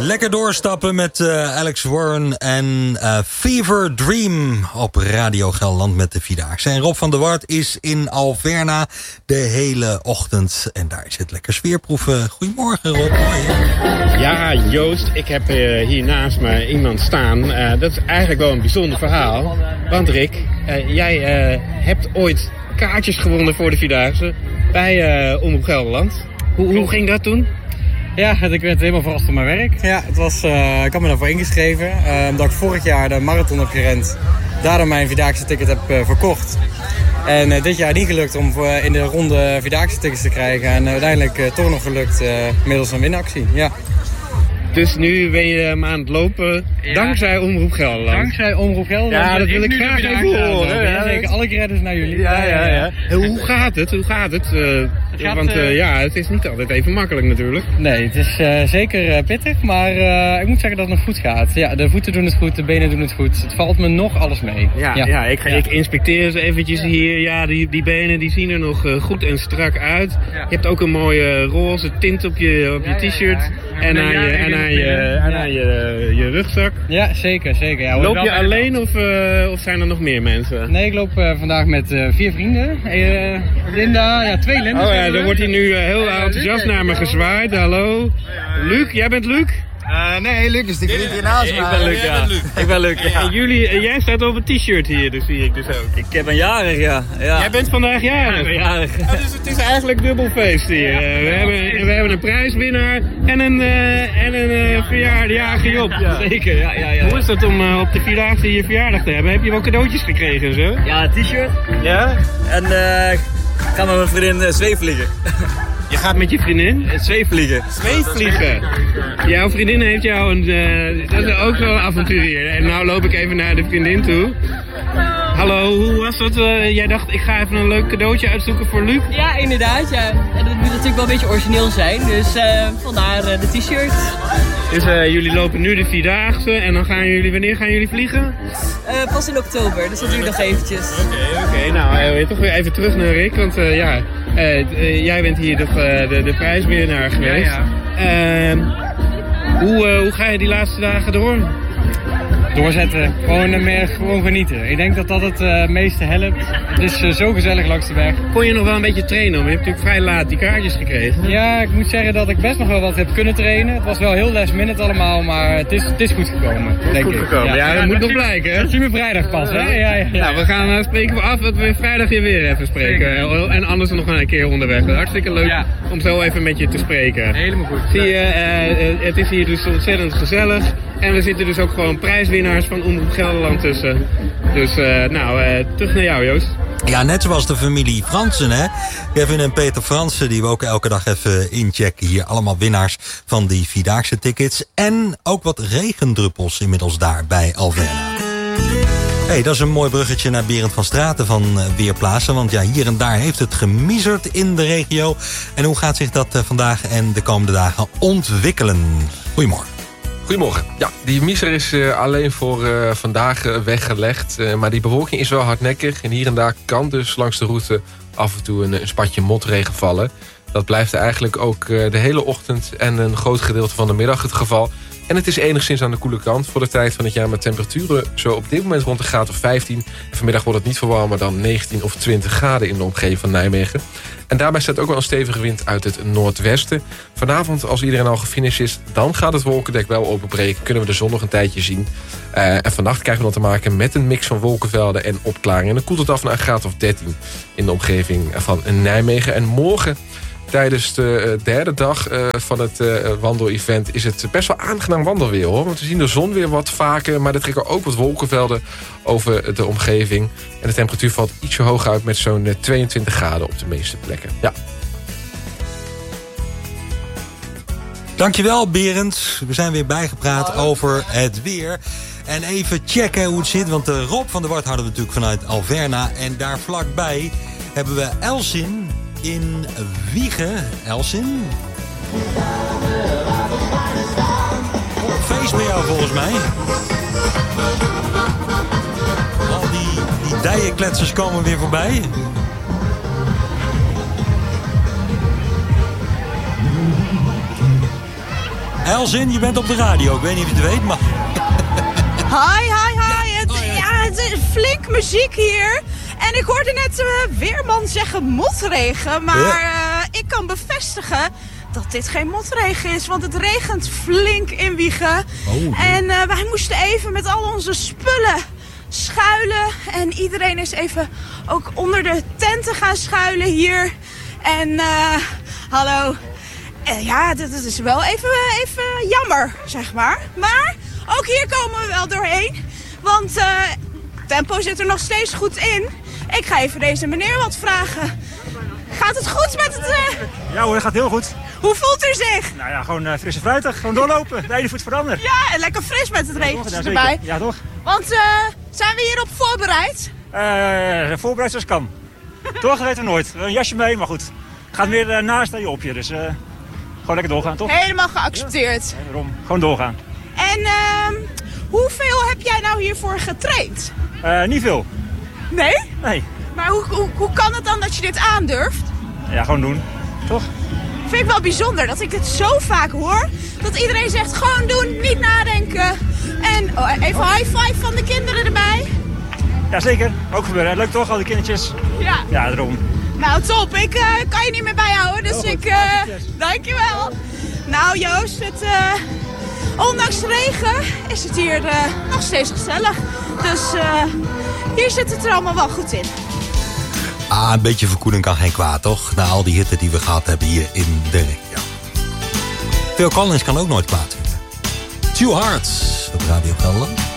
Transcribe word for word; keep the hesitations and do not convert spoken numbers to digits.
Lekker doorstappen met uh, Alex Warren en uh, Fever Dream op Radio Gelderland met de Vierdaagse. En Rob van der Wart is in Alverna de hele ochtend. En daar is het lekker sfeerproeven. Goedemorgen Rob. Hoi. Ja Joost, ik heb uh, hier naast me iemand staan. Uh, dat is eigenlijk wel een bijzonder verhaal. Want Rick, uh, jij uh, hebt ooit kaartjes gewonnen voor de Vierdaagse bij uh, Omroep Gelderland. Hoe, hoe ging dat toen? Ja, ik werd helemaal verrast door mijn werk. Ja, het was, uh, ik had me daarvoor ingeschreven. Uh, omdat ik vorig jaar de marathon heb gerend. Daardoor mijn Vierdaagse ticket heb uh, verkocht. En uh, dit jaar niet gelukt om uh, in de ronde Vierdaagse tickets te krijgen. En uh, uiteindelijk uh, toch nog gelukt uh, middels een winactie. Ja. Dus nu ben je hem aan het lopen, ja. dankzij Omroep Gelderland. Dankzij Omroep Gelderland. Ja, dat wil ik graag even horen. Ja, zeker. Alle credits naar jullie. Ja, ja, ja. ja. Hoe gaat het? Hoe gaat het? Uh, het gaat, want uh, ja, het is niet altijd even makkelijk natuurlijk. Nee, het is uh, zeker uh, pittig, maar uh, ik moet zeggen dat het nog goed gaat. Ja, de voeten doen het goed, de benen doen het goed. Het valt me nog alles mee. Ja, ja. ja, ik, ga, ja. ik inspecteer ze eventjes hier. Ja, die, die benen die zien er nog uh, goed en strak uit. Ja. Je hebt ook een mooie roze tint op je, op je t-shirt. Ja, ja, ja. En aan je, en aan je, en aan je, je rugzak. Ja, zeker, zeker. Ja, loop je alleen of, uh, of zijn er nog meer mensen? Nee, ik loop uh, vandaag met uh, vier vrienden. Uh, Linda, ja, twee Linda's. Oh ja, dan wordt hij nu uh, heel uh, enthousiast naar me gezwaaid. Hallo. Luc, jij bent Luc? Uh, nee, Luc is de vriend hiernaast. Ik ben Luc, ja. Ik ben Luc, ja. En jullie, uh, jij staat op een t-shirt hier, dus zie ik dus ook. Ik ben jarig, ja. ja. Jij bent vandaag jarig? Ik ben jarig. Ja, dus het is eigenlijk dubbel feest hier. Ja. Uh, we, hebben, we hebben een prijswinnaar en een, uh, en een uh, verjaardag Job. Ja. Zeker, ja, ja, ja. Hoe is het om uh, op de Vierdaagse je verjaardag te hebben? Heb je wel cadeautjes gekregen en zo? Ja, een t-shirt. Ja? En uh, ik ga met mijn vriendin uh, zweefvliegen. Je gaat met je vriendin? Zweefvliegen. Zweefvliegen. Jouw vriendin heeft jou een... Uh, dat is ook wel een avonturier. En nou loop ik even naar de vriendin toe. Hallo, hoe was dat? Uh, jij dacht, ik ga even een leuk cadeautje uitzoeken voor Luc? Ja, inderdaad. Ja. En dat moet natuurlijk wel een beetje origineel zijn. Dus uh, vandaar uh, de t-shirt. Dus uh, jullie lopen nu de Vierdaagse en dan gaan jullie... Wanneer gaan jullie vliegen? Uh, pas in oktober, dus dat duurt nog eventjes. Oké, okay, oké. Okay. Nou, uh, toch weer even terug naar Rick. Want uh, ja, uh, uh, jij bent hier de, uh, de, de prijswinnaar geweest. Ja, ja. Uh, hoe, uh, hoe ga je die laatste dagen door? Doorzetten, gewoon, uh, meer, gewoon genieten. Ik denk dat dat het uh, meeste helpt. Het is uh, zo gezellig langs de weg. Kon je nog wel een beetje trainen? Want je hebt natuurlijk vrij laat die kaartjes gekregen. Ja, ik moet zeggen dat ik best nog wel wat heb kunnen trainen. Het was wel heel last minute allemaal, maar het is, het is goed gekomen. Het is denk goed ik. gekomen, ja, ja, dat, dat moet nog blijken. Hè? Dat zien we vrijdag pas, hè? Ja, ja, ja. Nou, we gaan uh, spreken we af dat we vrijdag je weer even spreken. Zeker. En anders nog een keer onderweg. Hartstikke leuk ja. om zo even met je te spreken. Helemaal goed. Zie je, uh, uh, het is hier dus ontzettend gezellig. En er zitten dus ook gewoon prijswinnaars van Omroep Gelderland tussen. Dus uh, nou, uh, terug naar jou Joost. Ja, net zoals de familie Fransen, hè. Kevin en Peter Fransen, die we ook elke dag even inchecken hier. Allemaal winnaars van die Vierdaagse tickets. En ook wat regendruppels inmiddels daar bij Alverna. Hey, dat is een mooi bruggetje naar Berend van Straten van uh, Weerplaatsen. Want ja, hier en daar heeft het gemiezerd in de regio. En hoe gaat zich dat uh, vandaag en de komende dagen ontwikkelen? Goedemorgen. Goedemorgen. Ja, die miezer is uh, alleen voor uh, vandaag uh, weggelegd. Uh, maar die bewolking is wel hardnekkig. En hier en daar kan dus langs de route af en toe een, een spatje motregen vallen. Dat blijft eigenlijk ook uh, de hele ochtend en een groot gedeelte van de middag het geval. En het is enigszins aan de koele kant voor de tijd van het jaar... met temperaturen zo op dit moment rond de graad of vijftien. En vanmiddag wordt het niet veel warmer dan negentien of twintig graden... in de omgeving van Nijmegen. En daarbij staat ook wel een stevige wind uit het noordwesten. Vanavond, als iedereen al gefinished is... dan gaat het wolkendek wel openbreken. Kunnen we de zon nog een tijdje zien. Uh, en vannacht krijgen we dan te maken met een mix van wolkenvelden en opklaringen. En dan koelt het af naar een graad of dertien in de omgeving van Nijmegen. En morgen... Tijdens de derde dag uh, van het uh, wandelevent is het best wel aangenaam wandelweer, hoor. Want we zien de zon weer wat vaker, maar er trekken ook wat wolkenvelden over de omgeving. En de temperatuur valt ietsje hoger uit met zo'n uh, tweeëntwintig graden op de meeste plekken. Ja. Dankjewel, Berend. We zijn weer bijgepraat oh. over het weer. En even checken hoe het zit, want de Rob van der Wart houden we natuurlijk vanuit Alverna. En daar vlakbij hebben we Elsin... in Wijchen. Elsin? Feest bij jou volgens mij. Al die, die dijenkletsers komen weer voorbij. Elzin, je bent op de radio. Ik weet niet of je het weet, maar... Hi, hi, hi. Het, ja, het is flink muziek hier. En ik hoorde net uh, Weerman zeggen motregen. Maar uh, ik kan bevestigen dat dit geen motregen is. Want het regent flink in Wijchen. Oh, en uh, wij moesten even met al onze spullen schuilen. En iedereen is even ook onder de tenten gaan schuilen hier. En uh, hallo. Uh, ja, dat, dat is wel even, even jammer, zeg maar. Maar ook hier komen we wel doorheen. Want uh, tempo zit er nog steeds goed in. Ik ga even deze meneer wat vragen. Gaat het goed met het... Uh... Ja hoor, het gaat heel goed. Hoe voelt u zich? Nou ja, gewoon uh, fris en fruitig. Gewoon doorlopen. De ene voet voor de ander. Ja, en lekker fris met het regentje ja, erbij. Ja, toch? Want uh, zijn we hierop voorbereid? Uh, voorbereid zoals kan. Toch? Dat weten we nooit. We hebben een jasje mee, maar goed. Gaat meer uh, naast je op je, dus uh, gewoon lekker doorgaan, toch? Helemaal geaccepteerd. Ja, daarom. Gewoon doorgaan. En uh, hoeveel heb jij nou hiervoor getraind? Uh, niet veel. Nee? Nee. Maar hoe, hoe, hoe kan het dan dat je dit aandurft? Ja, gewoon doen. Toch? Vind ik wel bijzonder dat ik het zo vaak hoor. Dat iedereen zegt gewoon doen, niet nadenken. En oh, even high five van de kinderen erbij. Jazeker, ook gebeuren. Leuk toch, al die kindertjes? Ja. Ja, daarom. Nou top, ik uh, kan je niet meer bijhouden, dus ik... Uh, dankjewel. Nou Joost, het, uh, ondanks de regen is het hier uh, nog steeds gezellig. Dus uh, hier zit het er allemaal wel goed in. Ah, een beetje verkoeling kan geen kwaad, toch? Na al die hitte die we gehad hebben hier in de regio. Phil Collins kan ook nooit kwaad vinden. Two Hearts op Radio Gelderland.